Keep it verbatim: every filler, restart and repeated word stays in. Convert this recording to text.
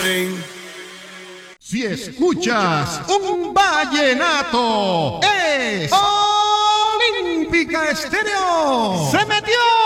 ring. Si escuchas un vallenato, es Olímpica Estéreo. ¡Se metió!